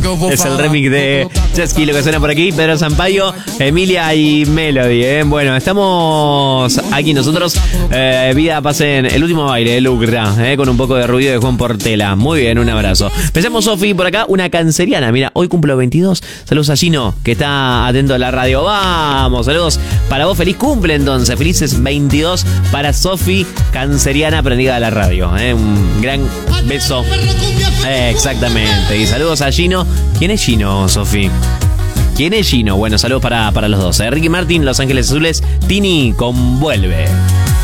Es el remix de Chesky lo que suena por aquí. Pedro Sampaio, Emilia y Melody. Bueno, estamos aquí nosotros. Vida pasen el último baile de Lucra, con un poco de ruido de Juan Portela. Muy bien, un abrazo. Empecemos, Sofi, por acá, una canceriana. Mira, hoy cumplo 22. Saludos a Gino, que está atento a la radio. Vamos, saludos para vos. Feliz cumple, entonces. Felices 22 para Sofi, canceriana prendida a la radio. Un gran beso. Exactamente. Y saludos a Gino. ¿Quién es Gino, Sofi? ¿Quién es Gino? Bueno, saludos para los dos. Ricky Martin, Los Ángeles Azules, Tini, convuelve.